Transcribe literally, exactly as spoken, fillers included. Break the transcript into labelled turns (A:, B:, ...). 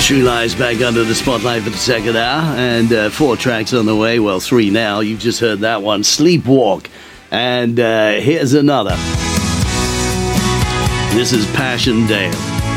A: True Lies back under the spotlight for the second hour, and uh, four tracks on the way. Well, three now. You've just heard that one, Sleepwalk, and uh, here's another. This is Passchendaele.